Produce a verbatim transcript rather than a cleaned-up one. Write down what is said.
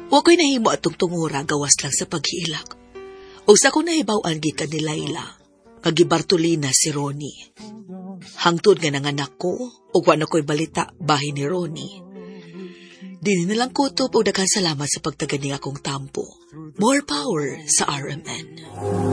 Wa ko'y nahimo atong tungura gawas lang sa paghiilak. O sa kong nahibaw-an gikan ni Layla, kagibartolina si Ronnie. Hangtod nga nanganak ko, o wala ko'y balita bahin ni Ronnie. Dini nilang kutob o daghang salamat sa pagtaganing akong tampo. More power sa R M N.